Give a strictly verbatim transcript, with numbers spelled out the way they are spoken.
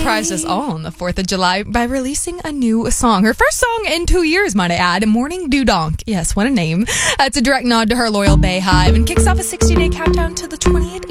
surprised us all on the fourth of July by releasing a new song. Her first song in two years, might I add, Morning Dew Donk. Yes, what a name. Uh, it's a direct nod to her loyal Bayhive and kicks off a sixty-day countdown to the twentieth